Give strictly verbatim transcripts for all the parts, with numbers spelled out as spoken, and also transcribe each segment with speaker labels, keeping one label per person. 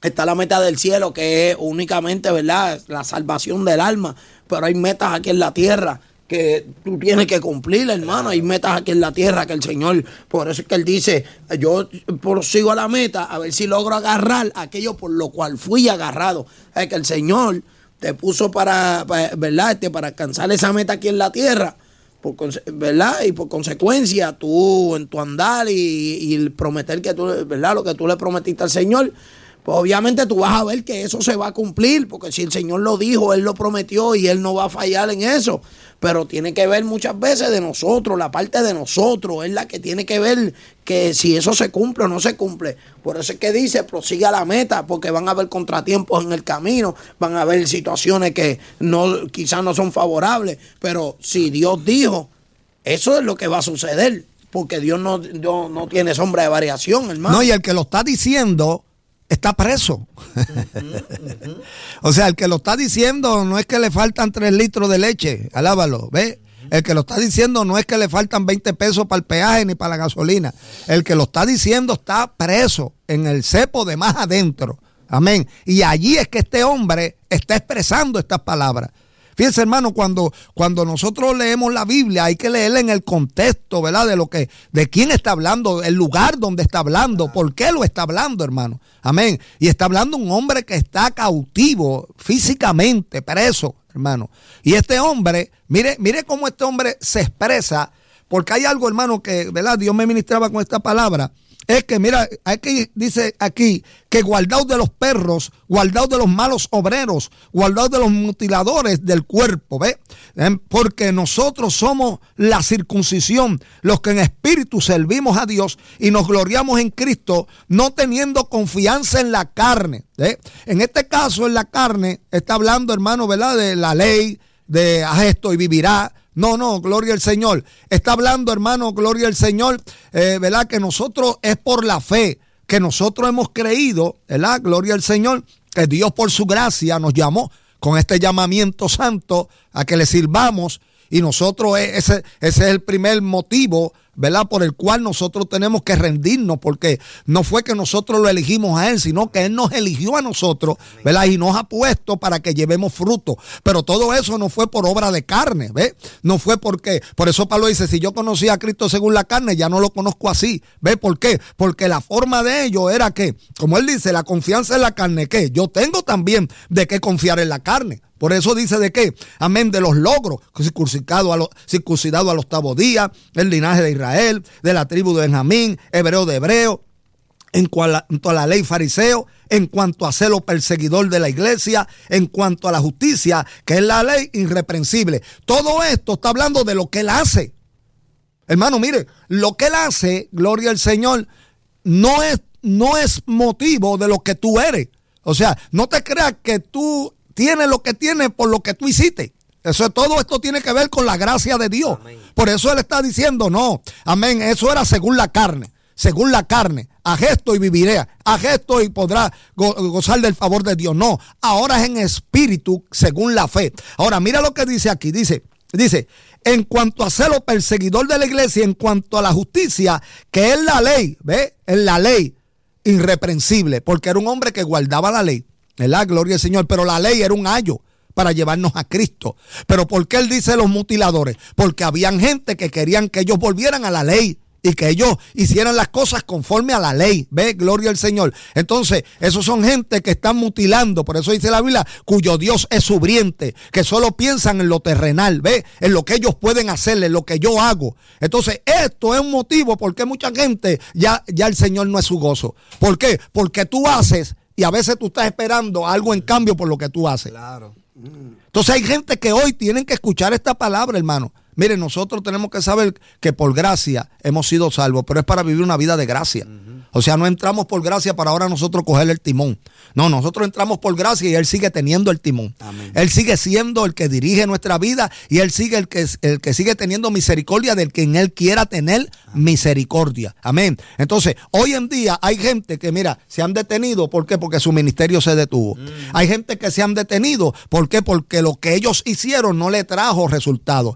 Speaker 1: Está la meta del cielo, que es únicamente, ¿verdad?, la salvación del alma. Pero hay metas aquí en la tierra que tú tienes que cumplir, hermano. Hay metas aquí en la tierra que el Señor, por eso es que Él dice, yo prosigo a la meta a ver si logro agarrar aquello por lo cual fui agarrado. Es que el Señor te puso para, para ¿verdad?, este, para alcanzar esa meta aquí en la tierra, por, ¿verdad? Y por consecuencia, tú en tu andar y, y el prometer que tú, ¿verdad?, lo que tú le prometiste al Señor, pues obviamente tú vas a ver que eso se va a cumplir, porque si el Señor lo dijo, Él lo prometió y Él no va a fallar en eso. Pero tiene que ver muchas veces de nosotros, la parte de nosotros es la que tiene que ver que si eso se cumple o no se cumple. Por eso es que dice, prosiga la meta, porque van a haber contratiempos en el camino, van a haber situaciones que no, quizás no son favorables, pero si Dios dijo, eso es lo que va a suceder, porque Dios no, no, no tiene sombra de variación, hermano.
Speaker 2: No, y el que lo está diciendo está preso. Uh-huh, uh-huh. O sea, el que lo está diciendo no es que le faltan tres litros de leche, alábalo, ¿ves? Uh-huh. El que lo está diciendo no es que le faltan veinte pesos para el peaje ni para la gasolina. El que lo está diciendo está preso en el cepo de más adentro. Amén. Y allí es que este hombre está expresando estas palabras. Fíjense, hermano, cuando, cuando nosotros leemos la Biblia hay que leerla en el contexto, ¿verdad? De lo que, de quién está hablando, el lugar donde está hablando, por qué lo está hablando, hermano. Amén. Y está hablando un hombre que está cautivo, físicamente, preso, hermano. Y este hombre, mire, mire cómo este hombre se expresa, porque hay algo, hermano, que, ¿verdad?, Dios me ministraba con esta palabra. Es que, mira, aquí dice aquí que guardaos de los perros, guardaos de los malos obreros, guardaos de los mutiladores del cuerpo, ¿ve? Porque nosotros somos la circuncisión, los que en espíritu servimos a Dios y nos gloriamos en Cristo, no teniendo confianza en la carne, ¿ve? En este caso, en la carne, está hablando, hermano, ¿verdad?, de la ley, de haz esto y vivirá. No, no, gloria al Señor. Está hablando, hermano, gloria al Señor, eh, ¿verdad? Que nosotros es por la fe, que nosotros hemos creído, ¿verdad? Gloria al Señor, que Dios por su gracia nos llamó con este llamamiento santo a que le sirvamos. Y nosotros, ese, ese es el primer motivo, ¿verdad?, por el cual nosotros tenemos que rendirnos, porque no fue que nosotros lo elegimos a Él, sino que Él nos eligió a nosotros, ¿verdad?, y nos ha puesto para que llevemos fruto. Pero todo eso no fue por obra de carne, ¿ves? No fue porque, por eso Pablo dice, si yo conocía a Cristo según la carne, ya no lo conozco así. ¿Ves por qué? Porque la forma de ello era que, como Él dice, la confianza en la carne, ¿qué? Yo tengo también de qué confiar en la carne. Por eso dice de qué, amén, de los logros, circuncidado, a lo, circuncidado al octavo día, el linaje de Israel, de la tribu de Benjamín, hebreo de hebreo, en cuanto a la ley fariseo, en cuanto a celo perseguidor de la iglesia, en cuanto a la justicia, que es la ley irreprensible. Todo esto está hablando de lo que Él hace. Hermano, mire, lo que Él hace, gloria al Señor, no es, no es motivo de lo que tú eres. O sea, no te creas que tú tienes lo que tienes por lo que tú hiciste. Eso, todo esto tiene que ver con la gracia de Dios. Amén. Por eso Él está diciendo, no, amén, eso era según la carne, según la carne, haz esto y viviré, haz esto y podrás go- gozar del favor de Dios. No, ahora es en espíritu, según la fe. Ahora, mira lo que dice aquí, dice, dice, en cuanto a celo perseguidor de la iglesia, en cuanto a la justicia, que es la ley, ¿ve? Es la ley irreprensible, porque era un hombre que guardaba la ley. ¿Verdad? Gloria al Señor, pero la ley era un ayo para llevarnos a Cristo. Pero ¿por qué Él dice los mutiladores? Porque habían gente que querían que ellos volvieran a la ley y que ellos hicieran las cosas conforme a la ley. ¿Ve? Gloria al Señor. Entonces, esos son gente que están mutilando, por eso dice la Biblia, cuyo Dios es subriente, que solo piensan en lo terrenal, ¿ve? En lo que ellos pueden hacer, en lo que yo hago. Entonces, esto es un motivo por qué mucha gente, ya, ya el Señor no es su gozo. ¿Por qué? Porque tú haces y a veces tú estás esperando algo en cambio por lo que tú haces. Claro. Mm. Entonces hay gente que hoy tienen que escuchar esta palabra, hermano. Miren, nosotros tenemos que saber que por gracia hemos sido salvos, pero es para vivir una vida de gracia. Uh-huh. O sea, no entramos por gracia para ahora nosotros coger el timón. No, nosotros entramos por gracia y Él sigue teniendo el timón. Amén. Él sigue siendo el que dirige nuestra vida y Él sigue el que, el que sigue teniendo misericordia del que en Él quiera tener Amén. misericordia. Amén. Entonces, hoy en día hay gente que, mira, se han detenido. ¿Por qué? Porque su ministerio se detuvo. Mm. Hay gente que se han detenido. ¿Por qué? Porque lo que ellos hicieron no le trajo resultados. Por eso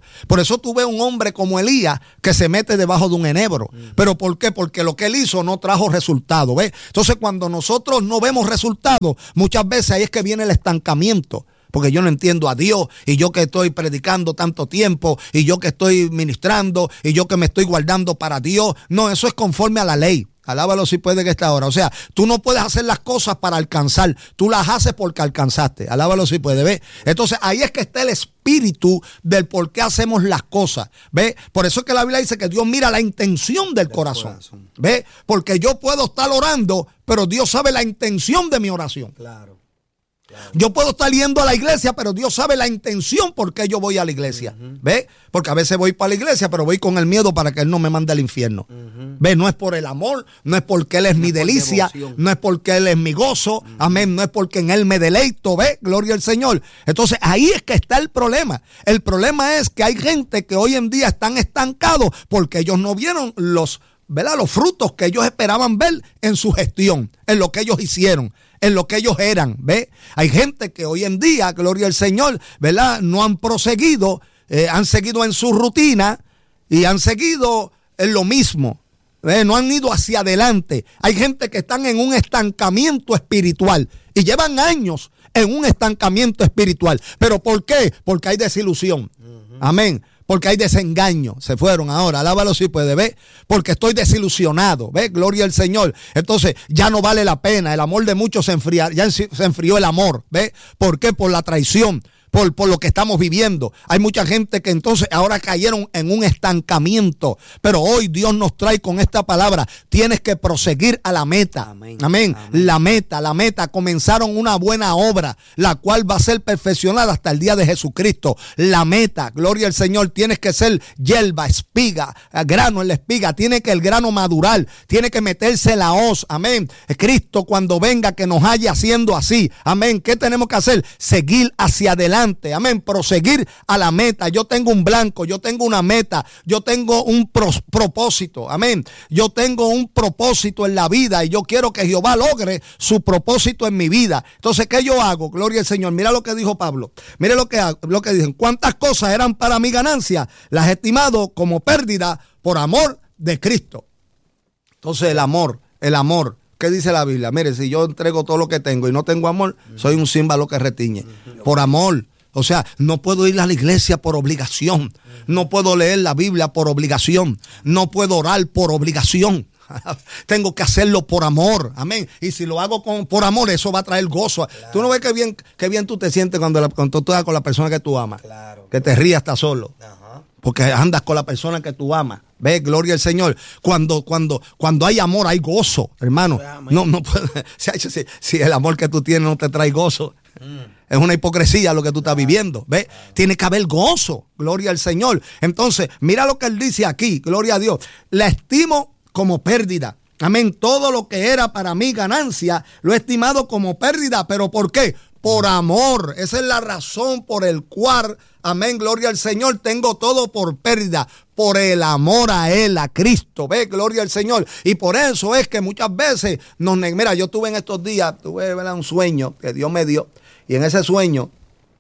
Speaker 2: eso tú ves un hombre como Elías que se mete debajo de un enebro. Mm. ¿Pero por qué? Porque lo que él hizo no trajo resultado, ¿ves? Entonces cuando nosotros no vemos resultados, muchas veces ahí es que viene el estancamiento. Porque yo no entiendo a Dios, y yo que estoy predicando tanto tiempo, y yo que estoy ministrando, y yo que me estoy guardando para Dios. No, eso es conforme a la ley. Alábalo si puede que esta hora. O sea, tú no puedes hacer las cosas para alcanzar. Tú las haces porque alcanzaste. Alábalo si puede, ¿ve? Entonces ahí es que está el espíritu del por qué hacemos las cosas. ¿Ve? Por eso es que la Biblia dice que Dios mira la intención del, del corazón. corazón. ¿Ve? Porque yo puedo estar orando, pero Dios sabe la intención de mi oración. Claro. Claro. Yo puedo estar yendo a la iglesia, pero Dios sabe la intención por qué yo voy a la iglesia. Uh-huh. ¿Ve? Porque a veces voy para la iglesia, pero voy con el miedo para que Él no me mande al infierno. Uh-huh. ¿Ve? No es por el amor, no es porque Él es no mi es delicia, no es porque Él es mi gozo. Uh-huh. Amén. No es porque en Él me deleito. ¿Ve? Gloria al Señor. Entonces ahí es que está el problema. El problema es que hay gente que hoy en día están estancados porque ellos no vieron los, ¿verdad?, los frutos que ellos esperaban ver en su gestión, en lo que ellos hicieron, en lo que ellos eran, ¿ve? Hay gente que hoy en día, gloria al Señor, ¿verdad?, no han proseguido, eh, han seguido en su rutina y han seguido en lo mismo, ¿ve? No han ido hacia adelante. Hay gente que están en un estancamiento espiritual y llevan años en un estancamiento espiritual. ¿Pero por qué? Porque hay desilusión. Uh-huh. Amén. Porque hay desengaño. Se fueron ahora. Alábalo si puede, ver. Porque estoy desilusionado. ¿Ve? Gloria al Señor. Entonces ya no vale la pena. El amor de muchos se enfría. Ya se enfrió el amor. ¿Ve? ¿Por qué? Por la traición. Por, por lo que estamos viviendo. Hay mucha gente que entonces ahora cayeron en un estancamiento. Pero hoy Dios nos trae con esta palabra. Tienes que proseguir a la meta. Amén. Amén. Amén. La meta, la meta. Comenzaron una buena obra, la cual va a ser perfeccionada hasta el día de Jesucristo. La meta, gloria al Señor. Tienes que ser hierba, espiga, grano en la espiga. Tiene que el grano madurar. Tiene que meterse la hoz. Amén. Cristo cuando venga que nos haya haciendo así. Amén. ¿Qué tenemos que hacer? Seguir hacia adelante. Amén, proseguir a la meta. Yo tengo un blanco, yo tengo una meta, yo tengo un pros, propósito. Amén, yo tengo un propósito en la vida y yo quiero que Jehová logre su propósito en mi vida. Entonces, ¿qué yo hago? Gloria al Señor. Mira lo que dijo Pablo. Mira lo que, lo que dicen. ¿Cuántas cosas eran para mi ganancia? Las he estimado como pérdida por amor de Cristo. Entonces, el amor, el amor. ¿Qué dice la Biblia? Mire, si yo entrego todo lo que tengo y no tengo amor, soy un címbalo que retiñe. Por amor. O sea, no puedo ir a la iglesia por obligación. No puedo leer la Biblia por obligación. No puedo orar por obligación. Tengo que hacerlo por amor. Amén. Y si lo hago con, por amor, eso va a traer gozo. Claro. Tú no ves qué bien, qué bien tú te sientes cuando, la, cuando tú estás con la persona que tú amas. Claro. Que te rías hasta solo. Ajá. Porque andas con la persona que tú amas. Ve, gloria al Señor. Cuando, cuando, cuando hay amor, hay gozo, hermano. No, no puede, si, si, si el amor que tú tienes no te trae gozo. Mm. Es una hipocresía lo que tú estás viviendo. ¿Ve? Tiene que haber gozo. Gloria al Señor. Entonces, mira lo que él dice aquí. Gloria a Dios. La estimo como pérdida. Amén. Todo lo que era para mí ganancia, lo he estimado como pérdida. ¿Pero por qué? Por amor. Esa es la razón por el cual, amén, gloria al Señor, tengo todo por pérdida. Por el amor a Él, a Cristo. Ve, gloria al Señor. Y por eso es que muchas veces nos... Mira, yo tuve en estos días, tuve, ¿verdad?, un sueño que Dios me dio. Y en ese sueño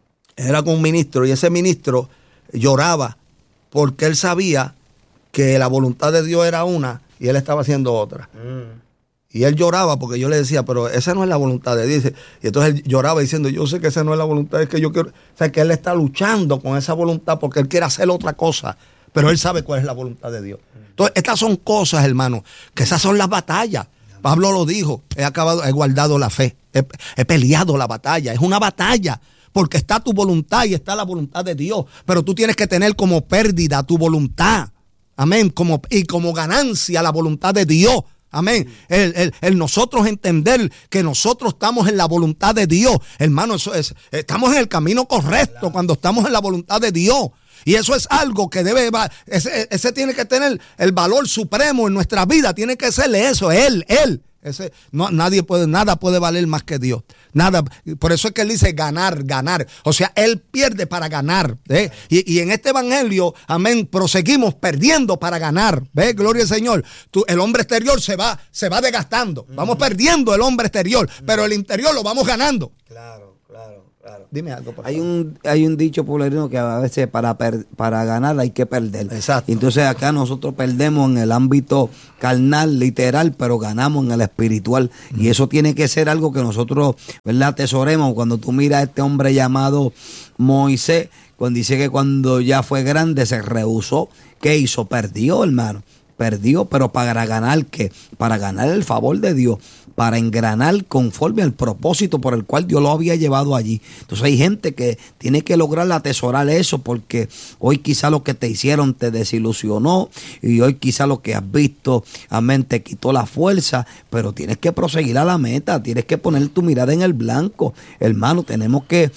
Speaker 2: era con un ministro. Y ese ministro lloraba porque él sabía que la voluntad de Dios era una y él estaba haciendo otra. Mm. Y él lloraba porque yo le decía, pero esa no es la voluntad de Dios. Y entonces él lloraba diciendo, yo sé que esa no es la voluntad, es que yo quiero... O sea, que él está luchando con esa voluntad porque él quiere hacer otra cosa. Pero él sabe cuál es la voluntad de Dios. Entonces, estas son cosas, hermano, que esas son las batallas. Pablo lo dijo, he acabado, he guardado la fe, he, he peleado la batalla. Es una batalla, porque está tu voluntad y está la voluntad de Dios. Pero tú tienes que tener como pérdida tu voluntad. Amén. Como, y como ganancia la voluntad de Dios. Amén. El, el, el nosotros entender que nosotros estamos en la voluntad de Dios. Hermano, eso es, estamos en el camino correcto, claro, cuando estamos en la voluntad de Dios. Y eso es algo que debe, ese, ese tiene que tener el valor supremo en nuestra vida. Tiene que ser eso, Él, Él. Ese, no, nadie puede, nada puede valer más que Dios. Nada. Por eso es que Él dice ganar, ganar. O sea, Él pierde para ganar. ¿eh? Y, y en este evangelio, amén, proseguimos perdiendo para ganar. ¿Ves? Gloria al Señor. Tú, el hombre exterior se va, se va desgastando. Vamos perdiendo el hombre exterior, pero el interior lo vamos ganando. Claro, claro. Claro. Dime algo, por favor.
Speaker 3: Hay un, hay un dicho popularino que a veces para, per, para ganar hay que perder.
Speaker 2: Exacto.
Speaker 3: Entonces acá nosotros perdemos en el ámbito carnal, literal, pero ganamos en el espiritual. Mm. Y eso tiene que ser algo que nosotros, ¿verdad?, atesoremos. Cuando tú miras a este hombre llamado Moisés, cuando dice que cuando ya fue grande se rehusó, ¿qué hizo? Perdió, hermano. Perdió, pero para ganar, ¿qué? Para ganar el favor de Dios, para engranar conforme al propósito por el cual Dios lo había llevado allí. Entonces hay gente que tiene que lograr atesorar eso, porque hoy quizá lo que te hicieron te desilusionó, y hoy quizá lo que has visto, amén, te quitó la fuerza, pero tienes que proseguir a la meta, tienes que poner tu mirada en el blanco. Hermano, tenemos que,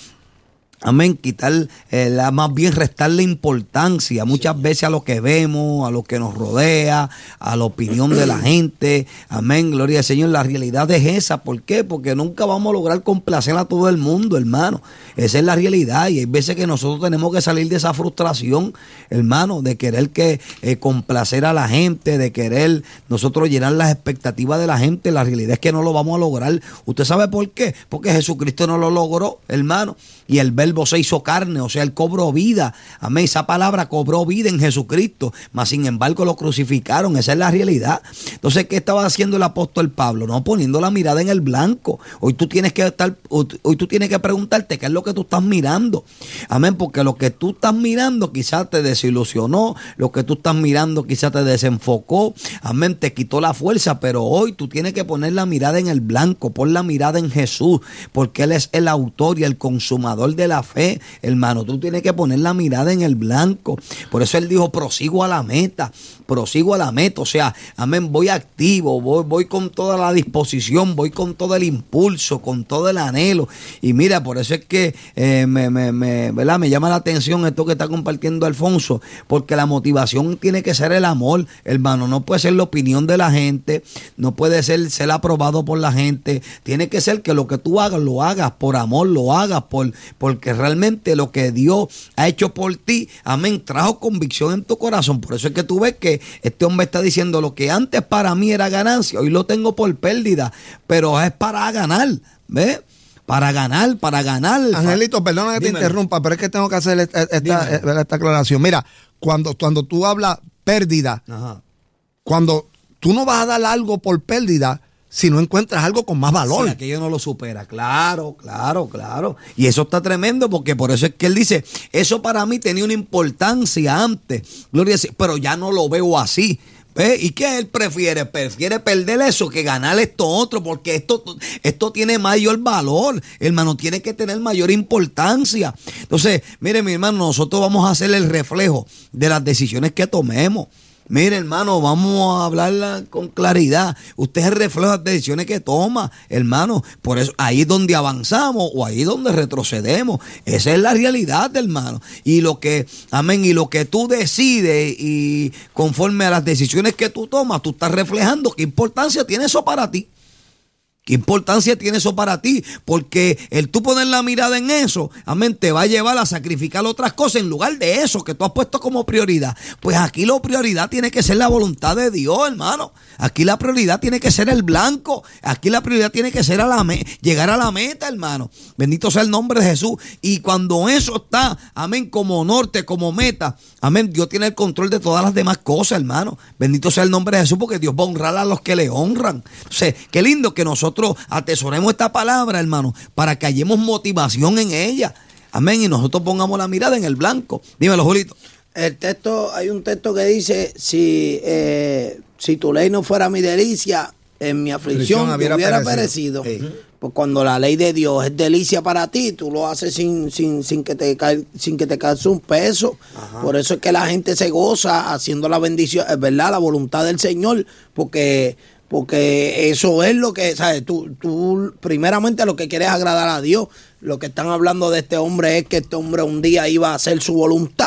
Speaker 3: amén, quitar, eh, la, más bien restarle importancia muchas veces a lo que vemos, a lo que nos rodea, a la opinión de la gente. Amén, gloria al Señor. La realidad es esa. ¿Por qué? Porque nunca vamos a lograr complacer a todo el mundo, hermano. Esa es la realidad, y hay veces que nosotros tenemos que salir de esa frustración, hermano, de querer que eh, complacer a la gente, de querer nosotros llenar las expectativas de la gente. La realidad es que no lo vamos a lograr. ¿Usted sabe por qué? Porque Jesucristo no lo logró, hermano, y el verbo se hizo carne, o sea, él cobró vida. Amén, esa palabra cobró vida en Jesucristo, mas sin embargo lo crucificaron. Esa es la realidad. Entonces, ¿qué estaba haciendo el apóstol Pablo? No, poniendo la mirada en el blanco. Hoy tú tienes que estar, hoy tú tienes que preguntarte qué es lo que tú estás mirando. Amén, porque lo que tú estás mirando quizás te desilusionó, lo que tú estás mirando quizás te desenfocó, amén, te quitó la fuerza, pero hoy tú tienes que poner la mirada en el blanco, pon la mirada en Jesús, porque Él es el autor y el consumador de la fe, hermano. Tú tienes que poner la mirada en el blanco. Por eso Él dijo, prosigo a la meta, prosigo a la meta, o sea, amén, voy activo, voy, voy con toda la disposición, voy con todo el impulso, con todo el anhelo. Y mira, por eso es que eh, me, me, me, ¿verdad?, me llama la atención esto que está compartiendo Alfonso, porque la motivación tiene que ser el amor, hermano. No puede ser la opinión de la gente, no puede ser ser aprobado por la gente, tiene que ser que lo que tú hagas, lo hagas por amor, lo hagas por, porque realmente lo que Dios ha hecho por ti, amén, trajo convicción en tu corazón. Por eso es que tú ves que este hombre está diciendo, lo que antes para mí era ganancia, hoy lo tengo por pérdida, pero es para ganar, ¿ves? Para ganar, para ganar.
Speaker 2: Angelito, perdona que te Dímelo. interrumpa, pero es que tengo que hacer esta, esta, esta aclaración. Mira, cuando, cuando tú hablas pérdida, Ajá. cuando tú no vas a dar algo por pérdida, si no encuentras algo con más valor.
Speaker 3: Sí, aquello no lo supera. Claro, claro, claro. Y eso está tremendo, porque por eso es que él dice, eso para mí tenía una importancia antes, Gloria, pero ya no lo veo así. ¿Ve? ¿Y qué él prefiere? Prefiere perder eso que ganar esto otro, porque esto, esto tiene mayor valor, hermano, tiene que tener mayor importancia. Entonces, mire, mi hermano, nosotros vamos a hacer el reflejo de las decisiones que tomemos. Mire, hermano, vamos a hablarla con claridad. Usted es el reflejo de las decisiones que toma, hermano. Por eso, ahí es donde avanzamos o ahí es donde retrocedemos. Esa es la realidad, hermano. Y lo que, amén, y lo que tú decides y conforme a las decisiones que tú tomas, tú estás reflejando qué importancia tiene eso para ti. ¿Qué importancia tiene eso para ti? Porque el tú poner la mirada en eso, amén, te va a llevar a sacrificar otras cosas en lugar de eso que tú has puesto como prioridad. Pues aquí la prioridad tiene que ser la voluntad de Dios, hermano. Aquí la prioridad tiene que ser el blanco. Aquí la prioridad tiene que ser a la me- llegar a la meta, hermano. Bendito sea el nombre de Jesús. Y cuando eso está, amén, como norte, como meta, amén, Dios tiene el control de todas las demás cosas, hermano. Bendito sea el nombre de Jesús, porque Dios va a honrar a los que le honran. O sea, qué lindo que nosotros atesoremos esta palabra, hermano, para que hallemos motivación en ella. Amén. Y nosotros pongamos la mirada en el blanco. Dímelo, Julito.
Speaker 1: El texto, hay un texto que dice, si, eh, si tu ley no fuera mi delicia, en mi aflicción te hubiera, hubiera perecido. perecido. Sí. Pues cuando la ley de Dios es delicia para ti, tú lo haces sin, sin, sin que te cae, sin que te calce un peso. Ajá. Por eso es que la gente se goza haciendo la bendición, es verdad, la voluntad del Señor, porque Porque eso es lo que, ¿sabes? Tú, tú primeramente lo que quieres es agradar a Dios. Lo que están hablando de este hombre es que este hombre un día iba a hacer su voluntad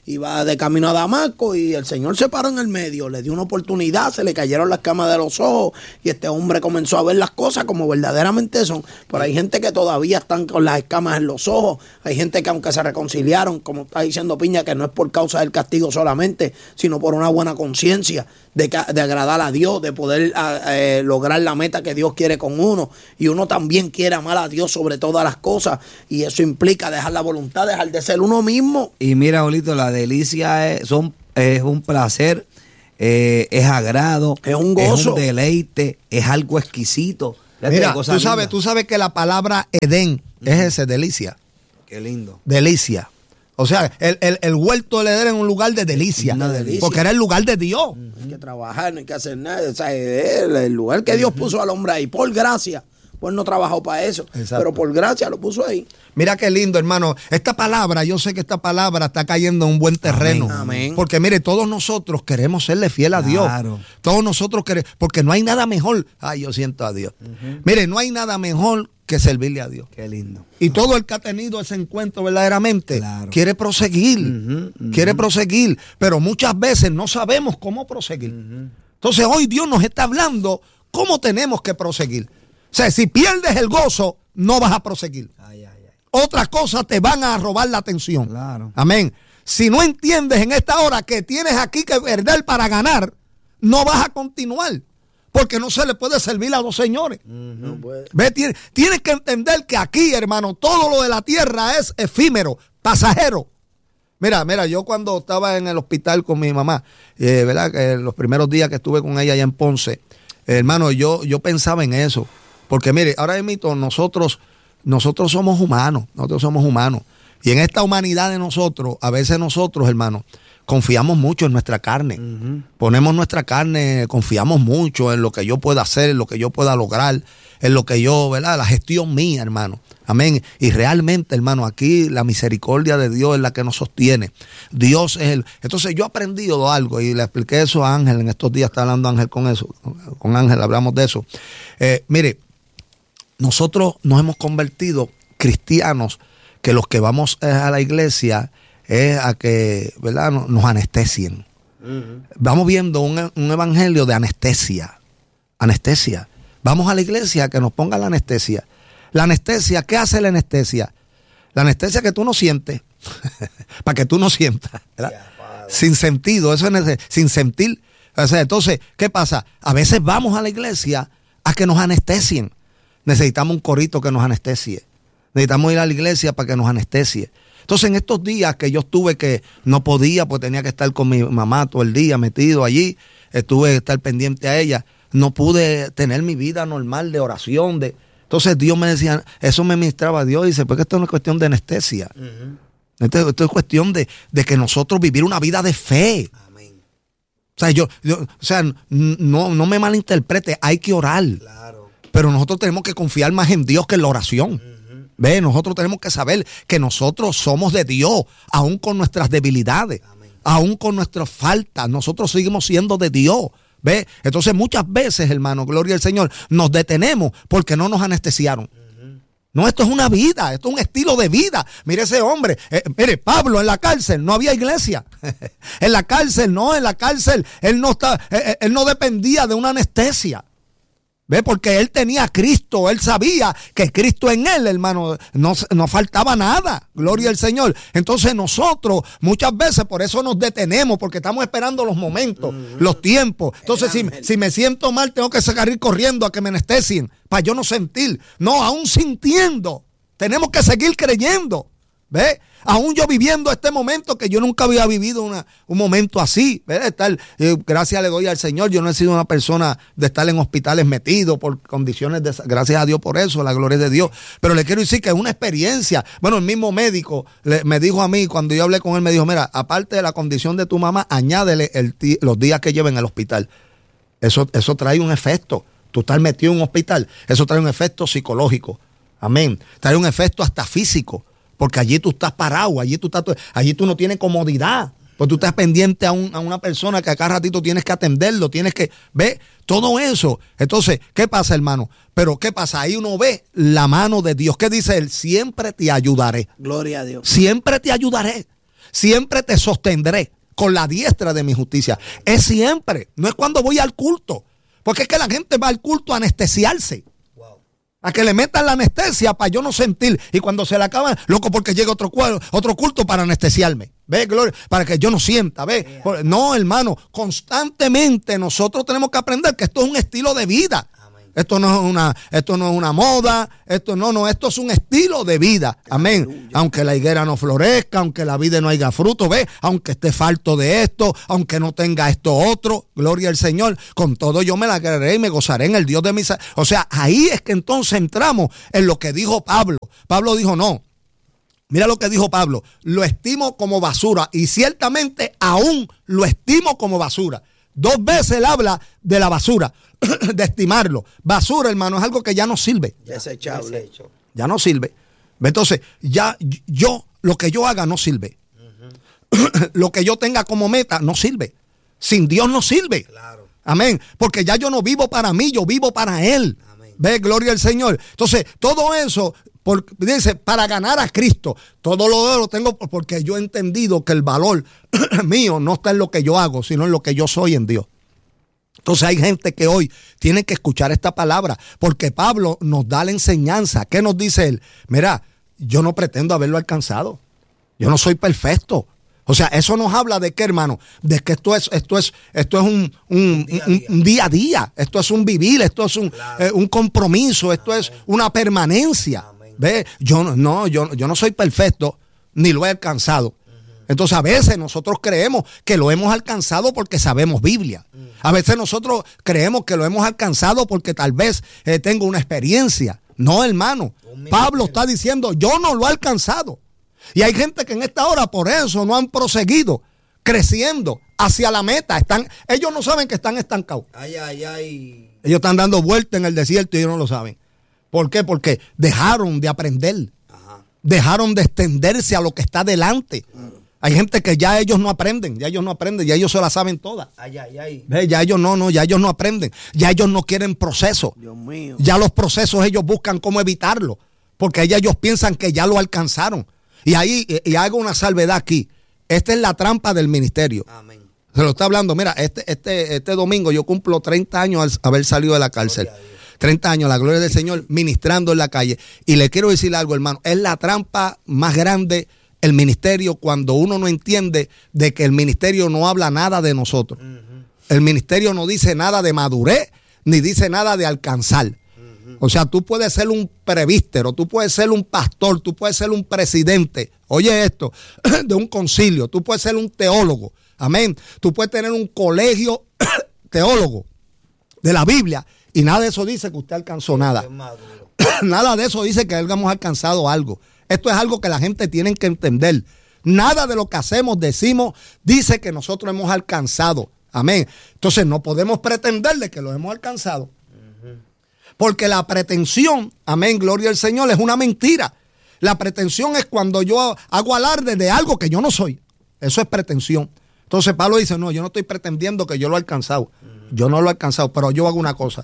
Speaker 1: iba de camino a Damasco y el Señor se paró en el medio, le dio una oportunidad, se le cayeron las camas de los ojos y este hombre comenzó a ver las cosas como verdaderamente son. Pero hay gente que todavía están con las escamas en los ojos, hay gente que aunque se reconciliaron, como está diciendo Piña, que no es por causa del castigo solamente, sino por una buena conciencia de, de agradar a Dios, de poder eh, lograr la meta que Dios quiere con uno, y uno también quiere amar a Dios sobre todas las cosas, y eso implica dejar la voluntad, dejar de ser uno mismo.
Speaker 3: Y mira, Olito, la delicia es, son, es un placer, eh, es agrado,
Speaker 1: es un gozo,
Speaker 3: es un deleite, es algo exquisito.
Speaker 2: Mira, tú sabes, tú sabes que la palabra Edén uh-huh. es ese, delicia.
Speaker 3: Qué lindo.
Speaker 2: Delicia. O sea, el, el, el huerto del Edén era un lugar de delicia,
Speaker 1: una delicia,
Speaker 2: porque era el lugar de Dios.
Speaker 1: No hay que trabajar, no hay que hacer nada. O sea, el, el lugar que Dios puso al hombre ahí, por gracia. Pues no trabajó para eso, exacto, pero por gracia lo puso ahí.
Speaker 2: Mira qué lindo, hermano. Esta palabra, yo sé que esta palabra está cayendo en un buen terreno.
Speaker 1: Amén, amén.
Speaker 2: Porque mire, todos nosotros queremos serle fiel a Dios.
Speaker 3: Claro.
Speaker 2: Todos nosotros queremos, porque no hay nada mejor. Ay, yo siento a Dios. Uh-huh. Mire, no hay nada mejor que servirle a Dios.
Speaker 3: Qué lindo.
Speaker 2: Y todo el que ha tenido ese encuentro verdaderamente claro. quiere proseguir, uh-huh, uh-huh. quiere proseguir, pero muchas veces no sabemos cómo proseguir. Uh-huh. Entonces hoy Dios nos está hablando cómo tenemos que proseguir. O sea, si pierdes el gozo, no vas a proseguir. Ay, ay, ay. Otras cosas te van a robar la atención. Claro. Amén. Si no entiendes en esta hora que tienes aquí que perder para ganar, no vas a continuar. Porque no se le puede servir a dos señores. Uh-huh. No puede. Ve, tienes, tienes que entender que aquí, hermano, todo lo de la tierra es efímero, pasajero. Mira, mira, yo cuando estaba en el hospital con mi mamá, eh, ¿verdad? Que los primeros días que estuve con ella allá en Ponce, eh, hermano, yo, yo pensaba en eso. Porque mire, ahora mismo nosotros, nosotros somos humanos, nosotros somos humanos. Y en esta humanidad de nosotros, a veces nosotros, hermanos, confiamos mucho en nuestra carne. Uh-huh. Ponemos nuestra carne, confiamos mucho en lo que yo pueda hacer, en lo que yo pueda lograr, en lo que yo, ¿verdad? La gestión mía, hermano. Amén. Y realmente, hermano, aquí la misericordia de Dios es la que nos sostiene. Dios es el... Entonces yo he aprendido algo y le expliqué eso a Ángel. En estos días está hablando Ángel con eso. Con Ángel hablamos de eso. Eh, mire, nosotros nos hemos convertido cristianos que los que vamos a la iglesia es a que, ¿verdad?, nos anestesien. Uh-huh. Vamos viendo un, un evangelio de anestesia. Anestesia. Vamos a la iglesia a que nos ponga la anestesia. La anestesia, ¿qué hace la anestesia? La anestesia que tú no sientes. Para que tú no sientas. Yeah, sin sentido, eso es sin sentir. O sea, entonces, ¿qué pasa? A veces vamos a la iglesia a que nos anestesien. Necesitamos un corito que nos anestesie. Necesitamos ir a la iglesia para que nos anestesie. Entonces, en estos días que yo estuve que no podía, pues tenía que estar con mi mamá todo el día metido allí, estuve que estar pendiente a ella, no pude tener mi vida normal de oración. De... Entonces, Dios me decía, eso me ministraba a Dios, y dice, porque esto no es cuestión de anestesia. Uh-huh. esto, esto es cuestión de, de que nosotros vivir una vida de fe. Amén. O sea, yo, yo, o sea, no, no me malinterprete, hay que orar. Claro. Pero nosotros tenemos que confiar más en Dios que en la oración. Uh-huh. Ve, nosotros tenemos que saber que nosotros somos de Dios, aún con nuestras debilidades, amén, aún con nuestras faltas, nosotros seguimos siendo de Dios. ¿Ve? Entonces muchas veces, hermano, gloria al Señor, nos detenemos porque no nos anestesiaron. Uh-huh. No, esto es una vida, esto es un estilo de vida. Mire ese hombre, eh, mire, Pablo en la cárcel no había iglesia. En la cárcel, no, en la cárcel él no está, eh, él no dependía de una anestesia. ¿Ve? Porque él tenía a Cristo, él sabía que Cristo en él, hermano, no, no faltaba nada, gloria al Señor. Entonces nosotros muchas veces por eso nos detenemos, porque estamos esperando los momentos, uh-huh, los tiempos. Entonces si, si me siento mal tengo que salir corriendo a que me anestesien, para yo no sentir. No, aún sintiendo, tenemos que seguir creyendo. ¿Ve? Aún yo viviendo este momento que yo nunca había vivido una, un momento así. ¿Ve? Estar, eh, gracias le doy al Señor. Yo no he sido una persona de estar en hospitales metido por condiciones de... Gracias a Dios por eso, la gloria de Dios. Pero le quiero decir que es una experiencia. Bueno, el mismo médico le, me dijo a mí, cuando yo hablé con él, me dijo, mira, aparte de la condición de tu mamá, añádele el, los días que lleva en el hospital. Eso, eso trae un efecto. Tú estás metido en un hospital, eso trae un efecto psicológico. Amén. Trae un efecto hasta físico. Porque allí tú estás parado, allí tú estás, allí tú no tienes comodidad. Pues tú estás pendiente a, un, a una persona que a cada ratito tienes que atenderlo, tienes que ver todo eso. Entonces, ¿qué pasa, hermano? Pero ¿qué pasa? Ahí uno ve la mano de Dios. ¿Qué dice él? Siempre te ayudaré.
Speaker 1: Gloria a Dios.
Speaker 2: Siempre te ayudaré. siempre te sostendré con la diestra de mi justicia. Es siempre, no es cuando voy al culto, porque es que la gente va al culto a anestesiarse. A que le metan la anestesia para yo no sentir. Y cuando se le acaba, loco, porque llega otro, otro culto para anestesiarme. ¿Ve, Gloria? Para que yo no sienta. ¿Ve? No, hermano, constantemente nosotros tenemos que aprender que esto es un estilo de vida. Esto no es una, esto no es una moda, esto no, no, esto es un estilo de vida. Amén. Aleluya. Aunque la higuera no florezca, aunque la vida no haya fruto, ve, aunque esté falto de esto, aunque no tenga esto otro, gloria al Señor, con todo yo me la alegraré y me gozaré en el Dios de mi salud. O sea, ahí es que entonces entramos en lo que dijo Pablo. Pablo dijo, no, mira lo que dijo Pablo, lo estimo como basura y ciertamente aún lo estimo como basura. Dos veces él habla de la basura, de estimarlo. Basura, hermano, es algo que ya no sirve.
Speaker 1: Desechable.
Speaker 2: Ya no sirve. Entonces, ya yo, lo que yo haga no sirve. Uh-huh. Lo que yo tenga como meta no sirve. Sin Dios no sirve. Claro. Amén. Porque ya yo no vivo para mí, yo vivo para Él. Amén. Ve, gloria al Señor. Entonces, todo eso, por, dice, para ganar a Cristo, todo lo, lo tengo porque yo he entendido que el valor mío no está en lo que yo hago, sino en lo que yo soy en Dios. Entonces hay gente que hoy tiene que escuchar esta palabra, porque Pablo nos da la enseñanza. ¿Qué nos dice él? Mira, yo no pretendo haberlo alcanzado. Yo no soy perfecto. O sea, eso nos habla de qué, hermano, de que esto es, esto es, esto es un, un, día, un, un día a día. Esto es un vivir, esto es un, claro. eh, un compromiso, esto Amén. Es una permanencia. ¿Ve? Yo no, yo, yo no soy perfecto, ni lo he alcanzado. Entonces a veces nosotros creemos que lo hemos alcanzado porque sabemos Biblia. A veces nosotros creemos que lo hemos alcanzado porque tal vez eh, tengo una experiencia. No, hermano. Pablo está diciendo, yo no lo he alcanzado. Y hay gente que en esta hora por eso no han proseguido creciendo hacia la meta. Están, ellos no saben que están estancados. Ay, ay, ay. Ellos están dando vueltas en el desierto y ellos no lo saben. ¿Por qué? Porque dejaron de aprender. Ajá. Dejaron de extenderse a lo que está delante. Ajá. Hay gente que ya ellos no aprenden, ya ellos no aprenden, ya ellos se la saben todas. Ay, ay, ay. ¿Ve? Ya ellos no, no, ya ellos no aprenden, ya ellos no quieren proceso. Dios mío. Ya los procesos ellos buscan cómo evitarlo, porque ya ellos piensan que ya lo alcanzaron. Y ahí, y hago una salvedad aquí, esta es la trampa del ministerio. Amén. Se lo está hablando, mira, este, este, este domingo yo cumplo treinta años al haber salido de la cárcel. treinta años, la gloria del Señor, ministrando en la calle. Y le quiero decir algo, hermano, es la trampa más grande el ministerio cuando uno no entiende de que el ministerio no habla nada de nosotros. Uh-huh. El ministerio no dice nada de madurez, ni dice nada de alcanzar. Uh-huh. O sea, tú puedes ser un prevístero, tú puedes ser un pastor, tú puedes ser un presidente, oye esto, de un concilio, tú puedes ser un teólogo, amén. Tú puedes tener un colegio teólogo de la Biblia y nada de eso dice que usted alcanzó nada. Nada de eso dice que hayamos alcanzado algo. Esto es algo que la gente tiene que entender. Nada de lo que hacemos, decimos, dice que nosotros hemos alcanzado. Amén. Entonces no podemos pretender de que lo hemos alcanzado. Porque la pretensión, amén, gloria al Señor, es una mentira. La pretensión es cuando yo hago alarde de algo que yo no soy. Eso es pretensión. Entonces Pablo dice, no, yo no estoy pretendiendo que yo lo he alcanzado. Yo no lo he alcanzado, pero yo hago una cosa.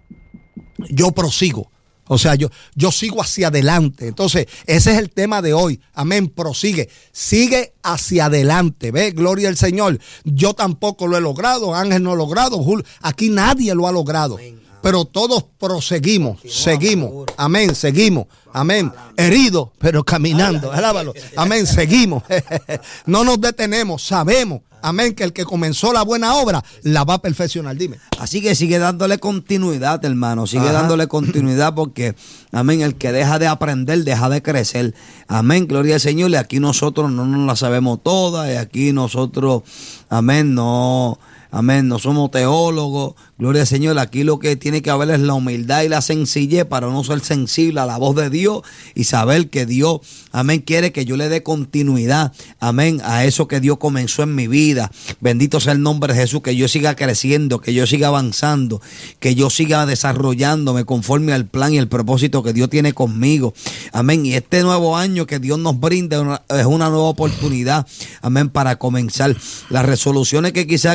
Speaker 2: Yo prosigo. O sea, yo, yo sigo hacia adelante. Entonces, ese es el tema de hoy. Amén, prosigue. Sigue hacia adelante. ¿Ve? Gloria al Señor. Yo tampoco lo he logrado. Ángel no lo ha logrado. Julio. Aquí nadie lo ha logrado. Amén. Pero todos proseguimos. Continúa, seguimos. Seguro. Amén, seguimos. Amén. Heridos, pero caminando. Alábalo. Amén, seguimos. No nos detenemos. Sabemos. Amén, que el que comenzó la buena obra la va a perfeccionar, dime.
Speaker 3: Así que sigue dándole continuidad, hermano, sigue Ajá. dándole continuidad porque, amén, el que deja de aprender, deja de crecer. Amén, gloria al Señor, y aquí nosotros no nos la sabemos todas, y aquí nosotros, amén, no... Amén, no somos teólogos, gloria al Señor, aquí lo que tiene que haber es la humildad y la sencillez para no ser sensible a la voz de Dios y saber que Dios, amén, quiere que yo le dé continuidad, amén, a eso que Dios comenzó en mi vida. Bendito sea el nombre de Jesús, que yo siga creciendo, que yo siga avanzando, que yo siga desarrollándome conforme al plan y el propósito que Dios tiene conmigo, amén, y este nuevo año que Dios nos brinda una, es una nueva oportunidad, amén, para comenzar. Las resoluciones que quizás quedaron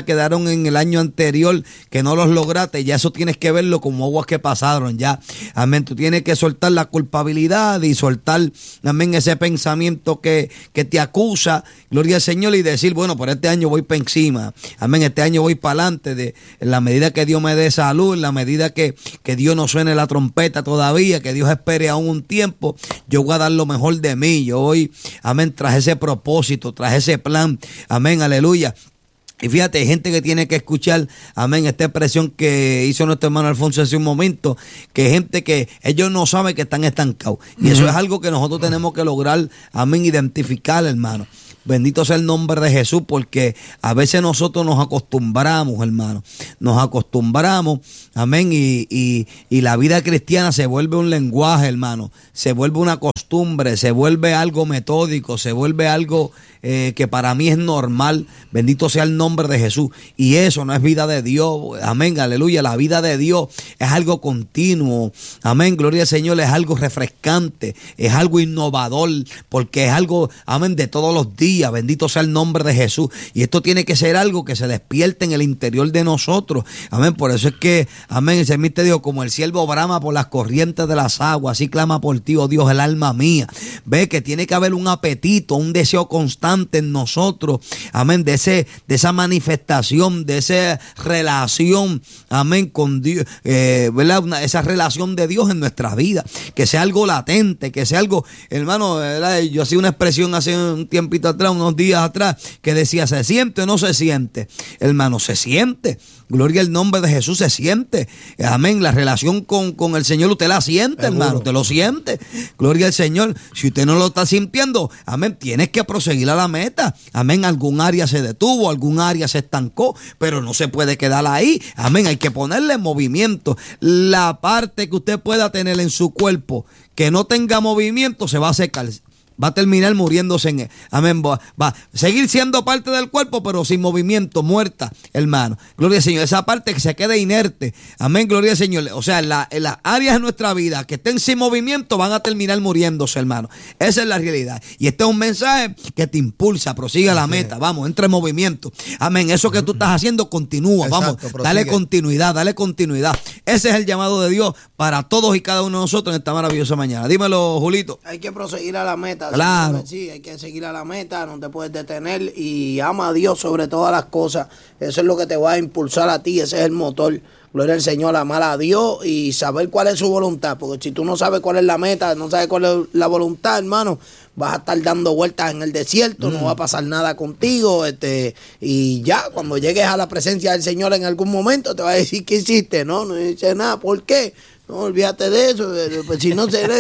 Speaker 3: pasaron en el año anterior, que no los lograste, ya eso tienes que verlo como aguas que pasaron, ya. Amén. Tú tienes que soltar la culpabilidad y soltar, amén, ese pensamiento que, que te acusa, gloria al Señor, y decir, bueno, por este año voy para encima. Amén. Este año voy para adelante, de, en la medida que Dios me dé salud, en la medida que, que Dios no suene la trompeta todavía, que Dios espere aún un tiempo, yo voy a dar lo mejor de mí. Yo hoy, amén, tras ese propósito, tras ese plan, amén, aleluya. Y fíjate, hay gente que tiene que escuchar, amén, esta expresión que hizo nuestro hermano Alfonso hace un momento, que gente que ellos no saben que están estancados. Y eso es algo que nosotros tenemos que lograr, amén, identificar, hermano. Bendito sea el nombre de Jesús, porque a veces nosotros nos acostumbramos, hermano, nos acostumbramos, amén, y, y, y la vida cristiana se vuelve un lenguaje, hermano, se vuelve una costumbre, se vuelve algo metódico, se vuelve algo eh, que para mí es normal. Bendito sea el nombre de Jesús, y eso no es vida de Dios, amén, aleluya. La vida de Dios es algo continuo, amén, gloria al Señor, es algo refrescante, es algo innovador, porque es algo, amén, de todos los días. Bendito sea el nombre de Jesús. Y esto tiene que ser algo que se despierte en el interior de nosotros. Amén. Por eso es que, amén, el salmista dijo, como el siervo brama por las corrientes de las aguas, así clama por ti, oh Dios, el alma mía. Ve que tiene que haber un apetito, un deseo constante en nosotros. Amén. De ese, de esa manifestación, de esa relación, amén, con Dios, eh, ¿verdad? Una, esa relación de Dios en nuestra vida. Que sea algo latente, que sea algo, hermano, ¿verdad? Yo hacía una expresión hace un tiempito atrás, unos días atrás, que decía, ¿se siente o no se siente? Hermano, se siente. Gloria al nombre de Jesús, se siente. Amén. La relación con, con el Señor, usted la siente, seguro, hermano, usted lo siente. Gloria al Señor. Si usted no lo está sintiendo, amén, tienes que proseguir a la meta. Amén. Algún área se detuvo, algún área se estancó, pero no se puede quedar ahí. Amén. Hay que ponerle movimiento. La parte que usted pueda tener en su cuerpo que no tenga movimiento se va a secar. Va a terminar muriéndose en él. Amén. Va, va a seguir siendo parte del cuerpo, pero sin movimiento, muerta, hermano. Gloria al Señor. Esa parte que se quede inerte. Amén. Gloria al Señor. O sea, en, la, en las áreas de nuestra vida que estén sin movimiento van a terminar muriéndose, hermano. Esa es la realidad. Y este es un mensaje que te impulsa, prosigue a la meta. Vamos, entra en movimiento. Amén. Eso que tú estás haciendo continúa. Exacto, vamos, prosigue. Dale continuidad, dale continuidad. Ese es el llamado de Dios para todos y cada uno de nosotros en esta maravillosa mañana. Dímelo, Julito.
Speaker 1: Hay que proseguir a la meta.
Speaker 3: Claro.
Speaker 1: Sí, hay que seguir a la meta, no te puedes detener y ama a Dios sobre todas las cosas. Eso es lo que te va a impulsar a ti, ese es el motor. Gloria al Señor, amar a Dios y saber cuál es su voluntad, porque si tú no sabes cuál es la meta, no sabes cuál es la voluntad, hermano, vas a estar dando vueltas en el desierto, mm. no va a pasar nada contigo, este, y ya cuando llegues a la presencia del Señor en algún momento te va a decir ¿qué hiciste? No, no dice nada, ¿por qué? No, olvídate de eso, pues si no sé,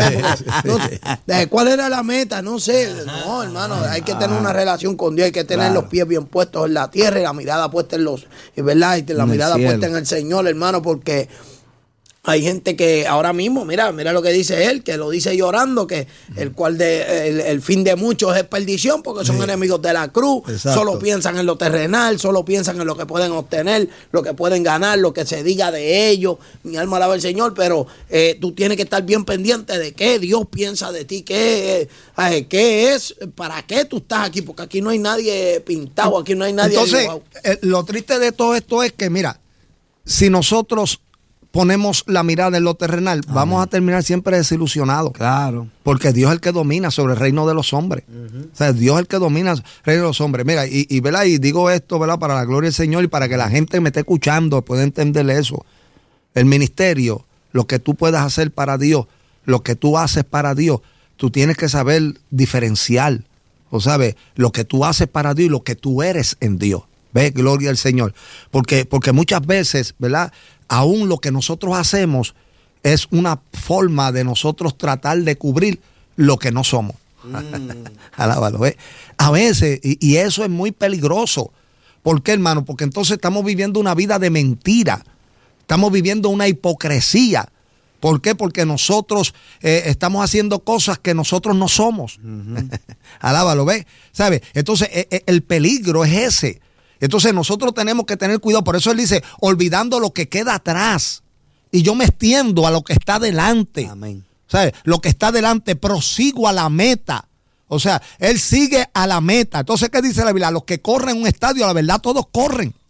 Speaker 1: no sé, ¿cuál era la meta? No sé, no, hermano, hay que tener una relación con Dios, hay que tener claro. los pies bien puestos en la tierra y la mirada puesta en los, ¿verdad? Y la en mirada puesta en el Señor, hermano, porque hay gente que ahora mismo, mira, mira lo que dice él, que lo dice llorando, que el cual de el, el fin de muchos es perdición, porque son sí. enemigos de la cruz, exacto. solo piensan en lo terrenal, solo piensan en lo que pueden obtener, lo que pueden ganar, lo que se diga de ellos. Mi alma alaba al Señor, pero eh, tú tienes que estar bien pendiente de qué Dios piensa de ti, qué, eh, qué es, para qué tú estás aquí, porque aquí no hay nadie pintado, aquí no hay nadie.
Speaker 2: Entonces, eh, lo triste de todo esto es que, mira, si nosotros ponemos la mirada en lo terrenal, Amén. Vamos a terminar siempre desilusionados.
Speaker 3: Claro.
Speaker 2: Porque Dios es el que domina sobre el reino de los hombres. Uh-huh. O sea, Dios es el que domina el reino de los hombres. Mira, y, y, ¿verdad? y digo esto, ¿verdad? Para la gloria del Señor y para que la gente me esté escuchando pueda entender eso. El ministerio, lo que tú puedas hacer para Dios, lo que tú haces para Dios, tú tienes que saber diferenciar. O sabes, lo que tú haces para Dios y lo que tú eres en Dios. Ve, gloria al Señor. Porque, porque muchas veces, ¿verdad? Aún lo que nosotros hacemos es una forma de nosotros tratar de cubrir lo que no somos. Mm. Alábalo, ¿ves? A veces, y, y eso es muy peligroso. ¿Por qué, hermano? Porque entonces estamos viviendo una vida de mentira. Estamos viviendo una hipocresía. ¿Por qué? Porque nosotros eh, estamos haciendo cosas que nosotros no somos. Uh-huh. Alábalo, ¿ves? ¿Sabes? Entonces, eh, el peligro es ese. Entonces nosotros tenemos que tener cuidado. Por eso él dice, olvidando lo que queda atrás. Y yo me extiendo a lo que está delante.
Speaker 3: Amén.
Speaker 2: ¿Sabes? Lo que está delante, prosigo a la meta. O sea, él sigue a la meta. Entonces, ¿qué dice la Biblia? Los que corren un estadio, la verdad, todos corren.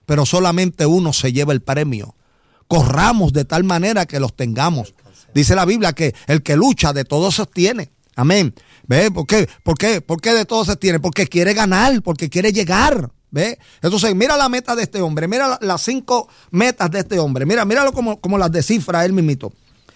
Speaker 2: pero solamente uno se lleva el premio. Corramos de tal manera que los tengamos. Dice la Biblia que el que lucha de todo se obtiene. Amén. ¿Ve? ¿Por qué? ¿Por qué? ¿Por qué de todo se obtiene? Porque quiere ganar, porque quiere llegar. ¿Ve? Entonces, mira la meta de este hombre. Mira la, las cinco metas de este hombre. Mira, míralo como, como las descifra él mismito.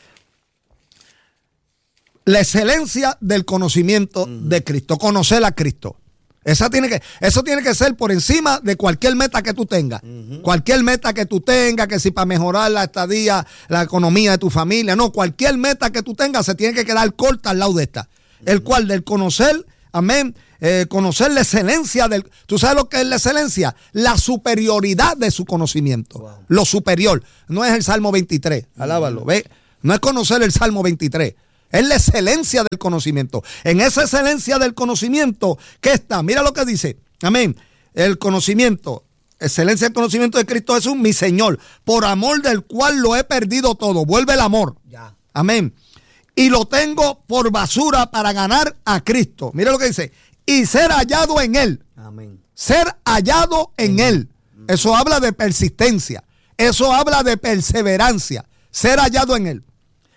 Speaker 2: La excelencia del conocimiento uh-huh. de Cristo. Conocer a Cristo. Esa tiene que, eso tiene que ser por encima de cualquier meta que tú tengas. Uh-huh. Cualquier meta que tú tengas, que si para mejorar la estadía, la economía de tu familia. No, cualquier meta que tú tengas se tiene que quedar corta al lado de esta. Uh-huh. El cual del conocer, amén, eh, conocer la excelencia del... ¿Tú sabes lo que es la excelencia? La superioridad de su conocimiento. Wow. Lo superior. No es el Salmo veintitrés. Alábalo, uh-huh. ¿ve? No es conocer el Salmo veintitrés. Es la excelencia del conocimiento. En esa excelencia del conocimiento, ¿qué está? Mira lo que dice. Amén. El conocimiento, excelencia del conocimiento de Cristo Jesús, mi Señor, por amor del cual lo he perdido todo. Vuelve el amor. Ya. Amén. Y lo tengo por basura para ganar a Cristo. Mira lo que dice. Y ser hallado en Él. Amén. Ser hallado en Él. Eso habla de persistencia. Eso habla de perseverancia. Ser hallado en Él.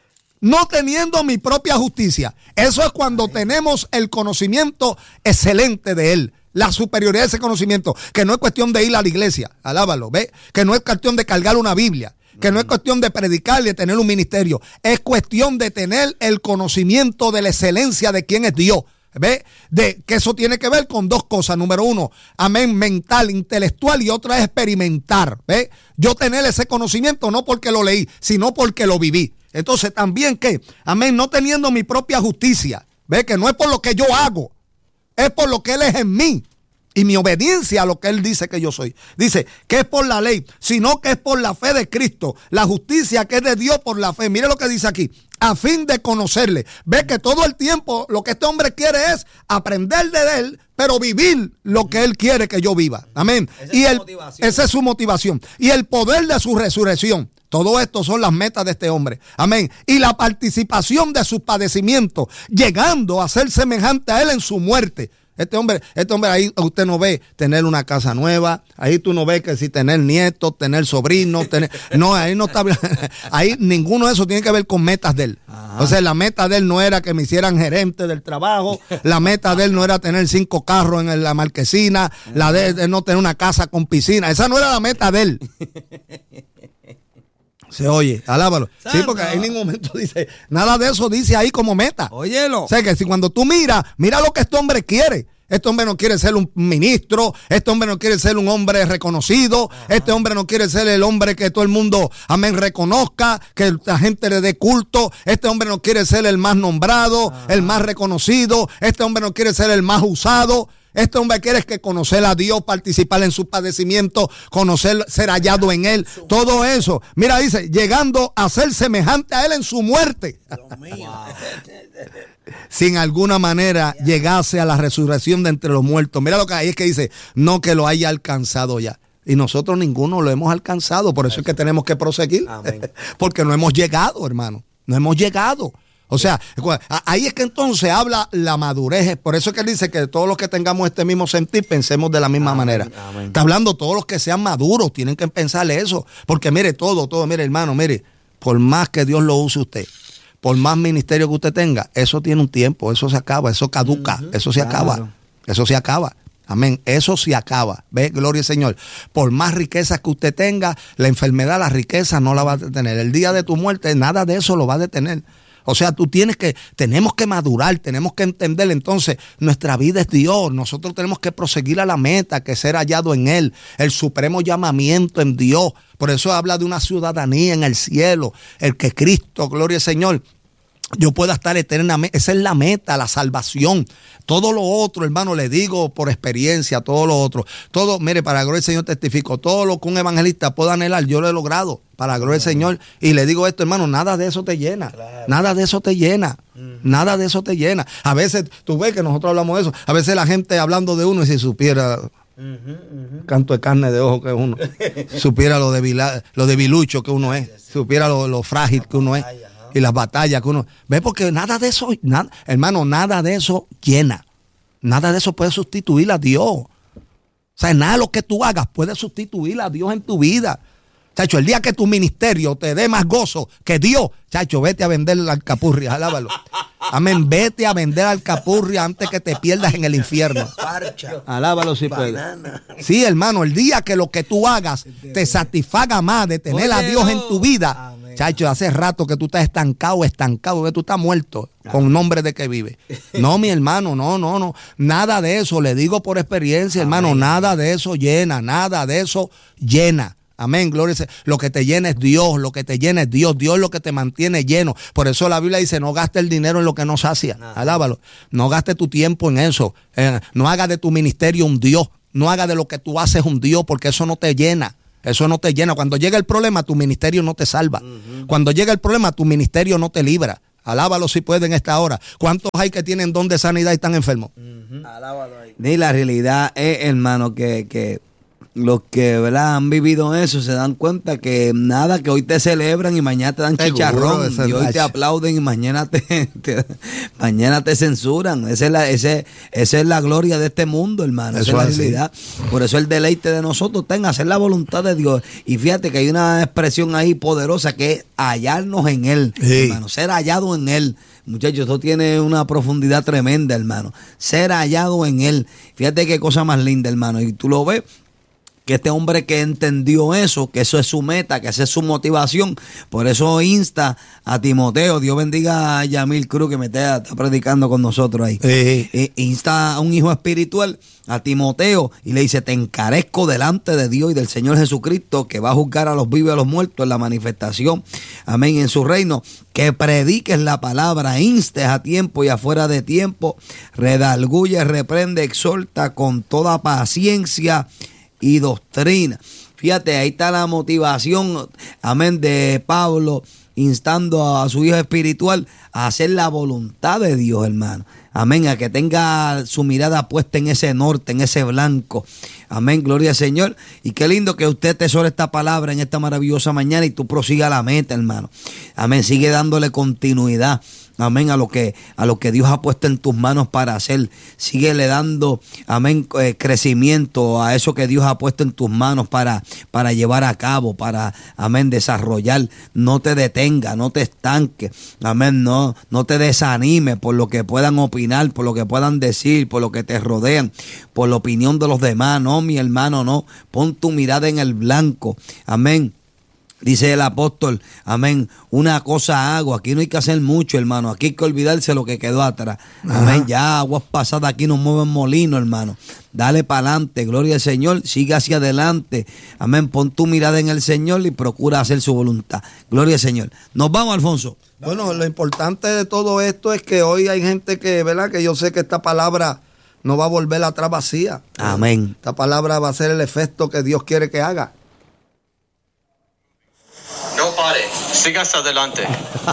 Speaker 2: No teniendo mi propia justicia. Eso es cuando tenemos el conocimiento excelente de Él. La superioridad de ese conocimiento. Que no es cuestión de ir a la iglesia. Alábalo, ¿ve? Que no es cuestión de cargar una Biblia. Que no es cuestión de predicar y de tener un ministerio. Es cuestión de tener el conocimiento de la excelencia de quién es Dios. ¿Ve? De que eso tiene que ver con dos cosas. Número uno, amén, mental, intelectual, y otra es experimentar. ¿Ve? Yo tener ese conocimiento no porque lo leí, sino porque lo viví. Entonces también que, amén, no teniendo mi propia justicia, ve que no es por lo que yo hago, es por lo que Él es en mí y mi obediencia a lo que Él dice que yo soy. Dice que es por la ley, sino que es por la fe de Cristo, la justicia que es de Dios por la fe. Mire lo que dice aquí, a fin de conocerle. Ve que todo el tiempo lo que este hombre quiere es aprender de Él, pero vivir lo que Él quiere que yo viva. Amén. Esa y es, el, esa es su motivación. Y el poder de su resurrección. Todo esto son las metas de este hombre. Amén. Y la participación de sus padecimientos, llegando a ser semejante a Él en su muerte. Este hombre, este hombre ahí usted no ve tener una casa nueva, ahí tú no ves que si tener nietos, tener sobrinos, tener, no, ahí no está, ahí ninguno de eso tiene que ver con metas de él. Ajá. O sea, la meta de él no era que me hicieran gerente del trabajo, la meta de él no era tener cinco carros en la marquesina, ajá. La de él no tener una casa con piscina, esa no era la meta de él. Se oye, alábalo. Santo. Sí, porque en ningún momento dice, nada de eso dice ahí como meta. Óyelo. O sea, que si cuando tú miras, mira lo que este hombre quiere. Este hombre no quiere ser un ministro, este hombre no quiere ser un hombre reconocido, ajá. Este hombre no quiere ser el hombre que todo el mundo, amén, reconozca, que la gente le dé culto, este hombre no quiere ser el más nombrado, ajá. El más reconocido, este hombre no quiere ser el más usado. Este hombre quiere que conocer a Dios, participar en sus padecimientos, conocer, ser hallado en Él, todo eso. Mira, dice, llegando a ser semejante a Él en su muerte. Dios mío. Sin alguna manera llegase a la resurrección de entre los muertos. Mira lo que ahí es que dice, no que lo haya alcanzado ya. Y nosotros ninguno lo hemos alcanzado, por eso, eso. Es que tenemos que proseguir. Amén. Porque no hemos llegado, hermano, no hemos llegado. O sea, ahí es que entonces habla la madurez. Por eso es que él dice que todos los que tengamos este mismo sentir, pensemos de la misma amén, manera. Amén. Está hablando todos los que sean maduros, tienen que pensarle eso. Porque mire, todo, todo, mire, hermano, mire, por más que Dios lo use usted, por más ministerio que usted tenga, eso tiene un tiempo, eso se acaba, eso caduca, uh-huh, eso se claro. acaba, eso se acaba. Amén, eso se acaba. Ve, gloria al Señor. Por más riquezas que usted tenga, la enfermedad, la riqueza no la va a detener. El día de tu muerte, nada de eso lo va a detener. O sea, tú tienes que, tenemos que madurar, tenemos que entender. Entonces, nuestra vida es Dios. Nosotros tenemos que proseguir a la meta, que es ser hallado en Él. El supremo llamamiento en Dios. Por eso habla de una ciudadanía en el cielo. El que Cristo, gloria al Señor, yo pueda estar eternamente. Esa es la meta, la salvación. Todo lo otro, hermano, le digo por experiencia, todo lo otro. Todo, mire, para la gloria del Señor testifico. Todo lo que un evangelista pueda anhelar, yo lo he logrado. Para la gloria del Señor. Y le digo esto, hermano, nada de eso te llena. Claro. Nada de eso te llena. Uh-huh. Nada de eso te llena. A veces, tú ves que nosotros hablamos de eso. A veces la gente hablando de uno y si supiera... Uh-huh, uh-huh. Canto de carne de ojo que es uno. Supiera lo, debila, lo debilucho que uno es. Supiera lo, lo frágil que uno es. Y las batallas que uno... ¿Ve? Porque nada de eso, nada, hermano, nada de eso llena. Nada de eso puede sustituir a Dios. O sea, nada de lo que tú hagas puede sustituir a Dios en tu vida. Chacho, el día que tu ministerio te dé más gozo que Dios, chacho, vete a vender alcapurria, alábalo. Amén, vete a vender alcapurria antes que te pierdas en el infierno.
Speaker 1: Parcha.
Speaker 2: Alábalo si puede.
Speaker 1: Banana.
Speaker 2: Sí, hermano, el día que lo que tú hagas te satisfaga más de tener a Dios en tu vida.
Speaker 3: Amén.
Speaker 2: Chacho, hace rato que tú estás estancado, estancado, que tú estás muerto con nombre de que vive. No, mi hermano, no, no, no. Nada de eso, le digo por experiencia, hermano,
Speaker 3: Amén.
Speaker 2: nada de eso llena, nada de eso llena. Amén, gloria a Dios. Lo que te llena es Dios, lo que te llena es Dios, Dios es lo que te mantiene lleno. Por eso la Biblia dice, no gaste el dinero en lo que no sacia. Ajá. Alábalo. No gaste tu tiempo en eso. Eh, no haga de tu ministerio un Dios. No haga de lo que tú haces un Dios, porque eso no te llena. Eso no te llena. Cuando llega el problema, tu ministerio no te salva. Uh-huh. Cuando llega el problema, tu ministerio no te libra. Alábalo si puede en esta hora. ¿Cuántos hay que tienen don de sanidad y están enfermos?
Speaker 3: Uh-huh. Alábalo ahí. Y la realidad es, hermano, que... que los que, ¿verdad?, han vivido eso se dan cuenta que nada, que hoy te celebran y mañana te dan chicharrón, y hoy te aplauden y mañana te, te mañana te censuran. Esa es la, ese, esa es la gloria de este mundo, hermano. Esa es la realidad. Por eso el deleite de nosotros está en hacer la voluntad de Dios. Y fíjate que hay una expresión ahí poderosa que es hallarnos en Él, sí, hermano, ser hallado en Él. Muchachos, esto tiene una profundidad tremenda, hermano. Ser hallado en Él. Fíjate qué cosa más linda, hermano. Y tú lo ves, que este hombre que entendió eso, que eso es su meta, que esa es su motivación, por eso insta a Timoteo. Dios bendiga a Yamil Cruz, que me está, está predicando con nosotros ahí. Sí. E, insta a un hijo espiritual, a Timoteo, y le dice: te encarezco delante de Dios y del Señor Jesucristo, que va a juzgar a los vivos y a los muertos en la manifestación, amén, en su reino, que prediques la palabra, instes a tiempo y afuera de tiempo, redarguye, reprende, exhorta con toda paciencia y doctrina. Fíjate, ahí está la motivación, amén, de Pablo, instando a su hijo espiritual a hacer la voluntad de Dios, hermano. Amén, a que tenga su mirada puesta en ese norte, en ese blanco. Amén, gloria al Señor. Y qué lindo que usted tesore esta palabra en esta maravillosa mañana y tú prosiga la meta, hermano. Amén, sigue dándole continuidad. Amén, a lo que a lo que Dios ha puesto en tus manos para hacer. Síguele dando, amén, eh, crecimiento a eso que Dios ha puesto en tus manos para, para llevar a cabo, para, amén, desarrollar. No te detenga, no te estanques. Amén, no, no te desanimes por lo que puedan opinar, por lo que puedan decir, por lo que te rodean, por la opinión de los demás. No, mi hermano, no. Pon tu mirada en el blanco. Amén. Dice el apóstol, amén, una cosa hago, aquí no hay que hacer mucho, hermano, aquí hay que olvidarse lo que quedó atrás. Amén, ya aguas pasadas aquí no mueven molino, hermano. Dale para adelante, gloria al Señor, sigue hacia adelante. Amén, pon tu mirada en el Señor y procura hacer su voluntad. Gloria al Señor. Nos vamos, Alfonso.
Speaker 2: Bueno, lo importante de todo esto es que hoy hay gente que, ¿verdad?, que yo sé que esta palabra no va a volver atrás vacía.
Speaker 3: Amén.
Speaker 2: Esta palabra va a ser el efecto que Dios quiere que haga.
Speaker 4: No pare, sigas adelante.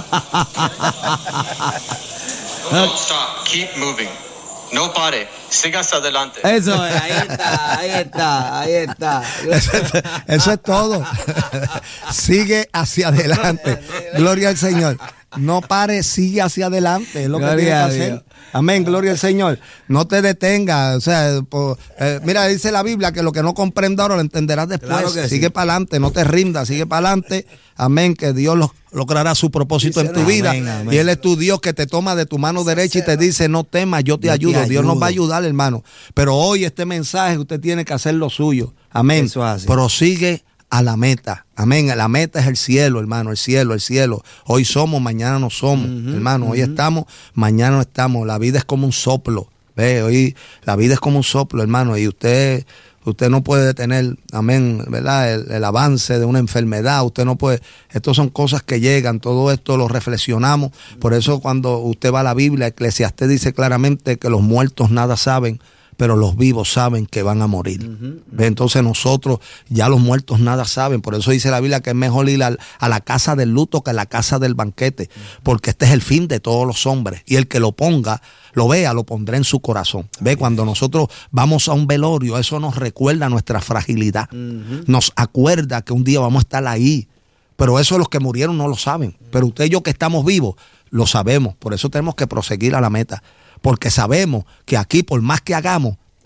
Speaker 4: Don't stop, keep moving. No pare, sigas adelante.
Speaker 3: Eso es, ahí está, ahí está, ahí está.
Speaker 2: Eso, eso es todo. Sigue hacia adelante. Gloria al Señor. No pare, sigue hacia adelante. Es lo gloria que tienes que hacer. Amén, gloria al Señor. No te detengas. O sea, por, eh, mira, dice la Biblia que lo que no comprenda ahora lo entenderás después. Claro que sigue sí. para adelante, no te rindas, sigue para adelante. Amén, que Dios lo, logrará su propósito dice, en tu amén, vida. Amén. Y Él es tu Dios que te toma de tu mano derecha y te dice: no temas, yo te, yo ayudo. te ayudo. Dios nos va a ayudar, hermano. Pero hoy este mensaje usted tiene que hacer lo suyo. Amén. Eso hace. Prosigue a la meta. Amén. La meta es el cielo, hermano, el cielo, el cielo. Hoy somos, mañana no somos, uh-huh, hermano. Uh-huh. Hoy estamos, mañana no estamos. La vida es como un soplo. Ve, hoy la vida es como un soplo, hermano. Y usted, usted no puede detener, amén, ¿verdad? El, el avance de una enfermedad. Usted no puede. Estas son cosas que llegan. Todo esto lo reflexionamos. Por eso cuando usted va a la Biblia, Eclesiastés dice claramente que los muertos nada saben, pero los vivos saben que van a morir. Uh-huh. Entonces nosotros, ya los muertos nada saben. Por eso dice la Biblia que es mejor ir a, a la casa del luto que a la casa del banquete. Uh-huh. Porque este es el fin de todos los hombres. Y el que lo ponga, lo vea, lo pondrá en su corazón. Uh-huh. Ve, cuando nosotros vamos a un velorio, eso nos recuerda nuestra fragilidad. Uh-huh. Nos acuerda que un día vamos a estar ahí. Pero eso los que murieron no lo saben. Uh-huh. Pero usted y yo que estamos vivos, lo sabemos. Por eso tenemos que proseguir a la meta. Porque sabemos que aquí, por más que hagamos,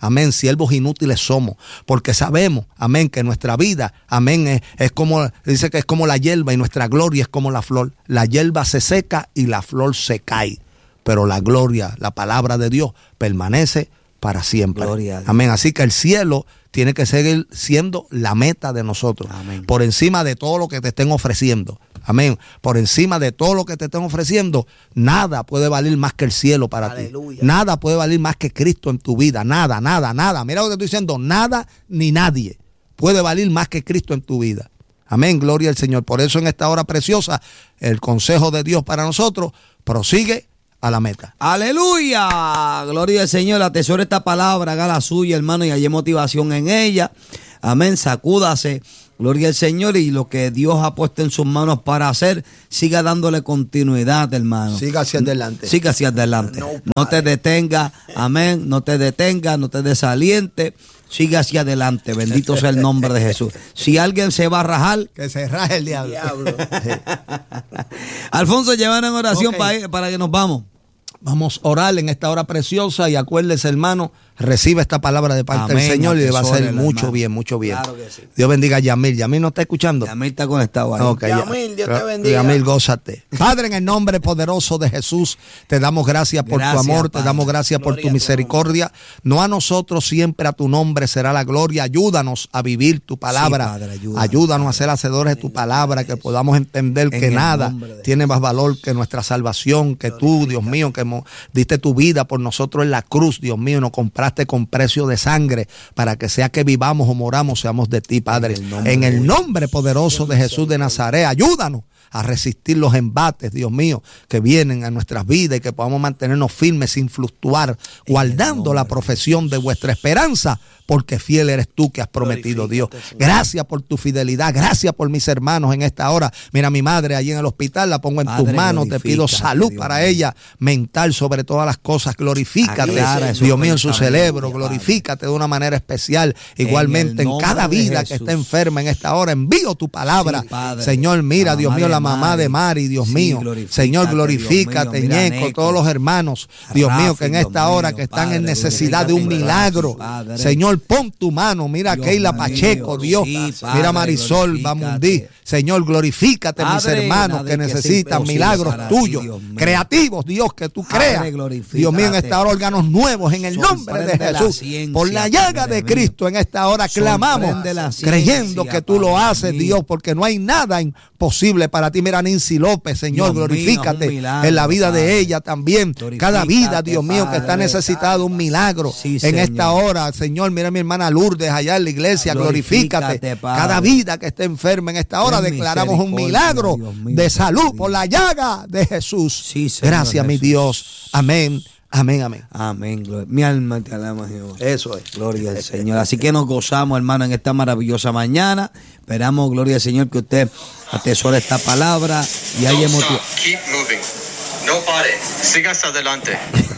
Speaker 2: amén, siervos inútiles somos, porque sabemos, amén, que nuestra vida, amén, es, es como, dice que es como la hierba y nuestra gloria es como la flor. La hierba se seca y la flor se cae, pero la gloria, la palabra de Dios permanece para siempre. Amén. Así que el cielo tiene que seguir siendo la meta de nosotros. Amén. Por encima de todo lo que te estén ofreciendo. Amén. Por encima de todo lo que te estén ofreciendo, nada puede valer más que el cielo para Aleluya. Ti. Nada puede valer más que Cristo en tu vida. Nada, nada, nada. Mira lo que te estoy diciendo. Nada ni nadie puede valer más que Cristo en tu vida. Amén. Gloria al Señor. Por eso en esta hora preciosa, el consejo de Dios para nosotros, prosigue a la meta.
Speaker 3: Aleluya, gloria al Señor. Atesore esta palabra, haga la suya, hermano, y haya motivación en ella. Amén, sacúdase, gloria al Señor, y lo que Dios ha puesto en sus manos para hacer, siga dándole continuidad, hermano.
Speaker 2: Siga hacia adelante.
Speaker 3: Siga hacia adelante. No, no te detenga, amén, no te detenga, no te desaliente. Sigue hacia adelante, bendito sea el nombre de Jesús. Si alguien se va a rajar,
Speaker 2: que se raje el diablo. diablo.
Speaker 3: Alfonso, llevan en oración okay. para, para que nos vamos.
Speaker 2: Vamos a orar en esta hora preciosa y acuérdese, hermano, recibe esta palabra de parte Amén, del Señor y le va a hacer mucho hermano. bien, mucho bien. Claro que sí. Dios bendiga a Yamil. Yamil no está escuchando.
Speaker 3: Yamil está conectado ahí.
Speaker 2: Okay,
Speaker 1: Yamil, Dios te bendiga.
Speaker 2: Yamil, gózate. Padre, en el nombre poderoso de Jesús, te damos gracias por gracias, tu amor, Padre. Te damos gracias gloria por tu misericordia. No a nosotros, siempre a tu nombre será la gloria. Ayúdanos a vivir tu palabra. Sí, Padre, ayúdanos, ayúdanos Padre. a ser hacedores de tu palabra, que podamos entender en que nada tiene más valor que nuestra salvación, que tú, Dios mío, que diste tu vida por nosotros en la cruz, Dios mío, nos compraste con precio de sangre para que sea que vivamos o moramos, seamos de ti, Padre. En el nombre, en el nombre poderoso de Jesús de Nazaret, ayúdanos a resistir los embates, Dios mío, que vienen a nuestras vidas y que podamos mantenernos firmes sin fluctuar, guardando la profesión de vuestra esperanza, porque fiel eres tú que has prometido, Dios. Gracias por tu fidelidad, gracias por mis hermanos en esta hora. Mira, mi madre allí en el hospital, la pongo en Padre, tus manos, te pido salud Dios para mío. ella, mental sobre todas las cosas. Glorifícate, Dios mío, en su cerebro, glorifícate de una manera especial. Igualmente en, en cada vida que esté enferma en esta hora, envío tu palabra. Sí, Señor, mira, Dios mío, la mamá de Mari, Dios sí, mío. Señor, glorifícate, Ñeco, todos los hermanos, Dios Rafi, mío, que en esta hora mío, que están Padre, en necesidad de un milagro. Padre, Señor, pon tu mano, mira Dios Keila Pacheco, Dios, sí, Padre, mira Marisol Bamundí, Señor, glorifícate, Padre, mis hermanos que necesitan milagros tuyos, ti, creativos, Dios, que tú Padre, creas, Dios mío, en esta hora órganos nuevos, en el nombre de Jesús, ciencia, por la llaga de Cristo, en esta hora clamamos, ciencia, creyendo que tú lo haces, Dios, porque no hay nada imposible para ti. Mira Nancy López, Señor, Dios glorifícate mío, milagro, en la vida Padre, de ella también, cada vida, Dios mío, Padre, que está necesitada de un milagro, sí, en esta hora, Señor, mira mi hermana Lourdes allá en la iglesia, glorifícate, glorifícate cada vida que esté enferma en esta hora, declaramos un milagro mío, de salud por la llaga de Jesús. Sí, Señor, gracias, Jesús. Mi Dios. Amén. Amén, amén.
Speaker 3: Amén. Gloria. Mi alma te alaba, Jehová.
Speaker 2: Eso es.
Speaker 3: Gloria al Señor. Así que nos gozamos, hermano, en esta maravillosa mañana. Esperamos, gloria al Señor, que usted atesore esta palabra y haya motivo.
Speaker 4: Keep moving. No pare. Sigas adelante.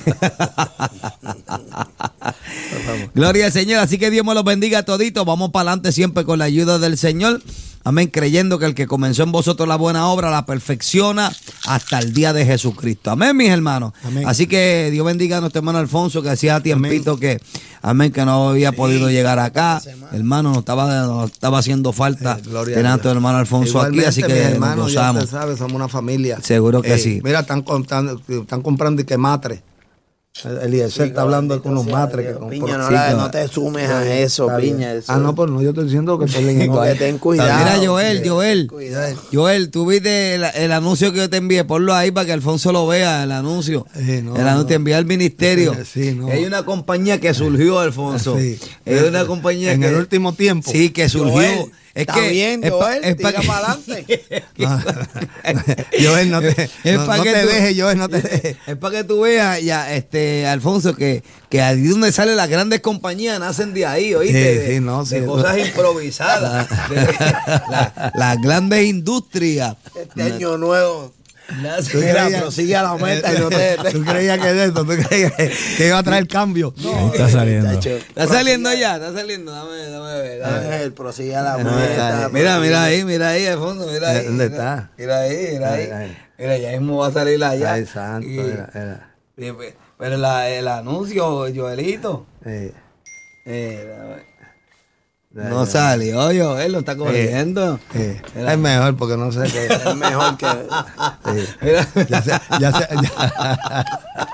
Speaker 3: Gloria al Señor. Así que Dios me los bendiga a toditos. Vamos para adelante siempre con la ayuda del Señor. Amén, creyendo que el que comenzó en vosotros la buena obra la perfecciona hasta el día de Jesucristo. Amén, mis hermanos. Amén. Así que Dios bendiga a nuestro hermano Alfonso, que hacía tiempito amén. que, amén, que no había sí. podido llegar acá. Hermano, nos estaba, nos estaba haciendo falta eh, tener a nuestro hermano Alfonso igualmente, aquí, así que hermanos, nos gozamos.
Speaker 2: Ya usted sabe, somos una familia.
Speaker 3: Seguro que
Speaker 2: eh,
Speaker 3: sí.
Speaker 2: Mira, están, están, están comprando y que matre. Eliezer sí, está hablando con los matres que compró.
Speaker 1: Piña, no, la, no te sumes a eso, Piña. Eso.
Speaker 2: Ah, no, pues no, yo estoy diciendo que,
Speaker 1: no, que ten cuidado.
Speaker 3: Mira, Joel, Joel, cuidado. Joel, tú viste el, el anuncio que yo te envié, ponlo ahí para que Alfonso lo vea, el anuncio. Sí, no, el anuncio no. Te envié al ministerio. Sí, no. Hay una compañía que surgió, Alfonso. Sí. Hay una compañía
Speaker 2: en
Speaker 3: que,
Speaker 2: el último tiempo.
Speaker 3: Sí, que surgió.
Speaker 1: Joel. Es
Speaker 3: Está
Speaker 1: que bien,
Speaker 3: es
Speaker 1: Joel,
Speaker 3: pa, es
Speaker 1: tira
Speaker 3: pa,
Speaker 1: para adelante.
Speaker 2: Joel, no te, no, no te tú, dejes, Joel, no te dejes.
Speaker 3: Es para que tú veas, ya, este, Alfonso, que, que ahí donde salen las grandes compañías nacen de ahí, ¿oíste?
Speaker 2: Sí, sí, no,
Speaker 3: de,
Speaker 2: sí,
Speaker 3: cosas no. improvisadas. de, la, las grandes industrias.
Speaker 1: Este año nuevo. Mira, prosigue a la meta y no te, te...
Speaker 2: ¿Tú creías que de esto? ¿Tú creías que, que iba a traer cambio?
Speaker 3: No, está saliendo. Está saliendo ya, está saliendo. Dame, dame ver. Dame
Speaker 1: ver. Prosigue a la meta.
Speaker 3: Mira, mira ahí, mira ahí al fondo. Mira ahí.
Speaker 2: ¿Dónde está?
Speaker 3: Mira ahí, mira ahí. Mira, ya mismo va a salir allá.
Speaker 2: Ay, santo.
Speaker 3: Y,
Speaker 2: era, era.
Speaker 3: Pero la, el anuncio, Joelito.
Speaker 2: Sí.
Speaker 3: Eh, no salió, yo, él lo está corriendo.
Speaker 2: Eh, eh, es mejor porque no sé qué.
Speaker 1: Es mejor que.
Speaker 2: Sí. Ya sé, ya sé, ya.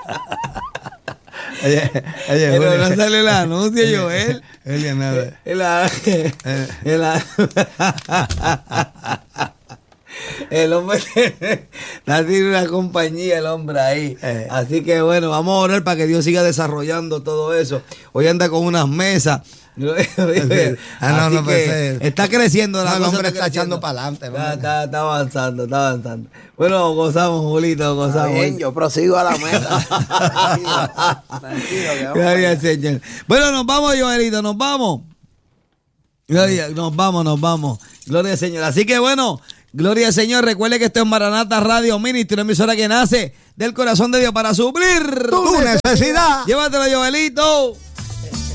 Speaker 2: Oye, oye,
Speaker 3: Pero
Speaker 2: Julio,
Speaker 3: no sale el anuncio, Joel.
Speaker 2: Julio, nada.
Speaker 3: El, el, el, el hombre está haciendo una compañía, el hombre ahí.
Speaker 2: Eh.
Speaker 3: Así que bueno, vamos a orar para que Dios siga desarrollando todo eso. Hoy anda con unas mesas.
Speaker 2: Ah, no,
Speaker 3: Así
Speaker 2: no,
Speaker 3: que
Speaker 2: pues, eh,
Speaker 3: está creciendo la
Speaker 2: no, el
Speaker 3: cosa,
Speaker 2: hombre está
Speaker 3: creciendo.
Speaker 2: echando para adelante.
Speaker 3: Está, está, está avanzando, está avanzando. Bueno, gozamos, Julito, gozamos.
Speaker 1: Bien, yo prosigo a la meta. Tranquilo, tranquilo. Que vamos
Speaker 3: Gracias, Señor. Bueno, nos vamos, Joelito, nos vamos. Gloria, nos vamos, nos vamos. Gloria al Señor. Así que bueno, gloria al Señor. Recuerde que esto es Maranata Radio Ministry, una emisora que nace del corazón de Dios para suplir
Speaker 2: Tu necesidad.
Speaker 3: Llévatelo, Joelito.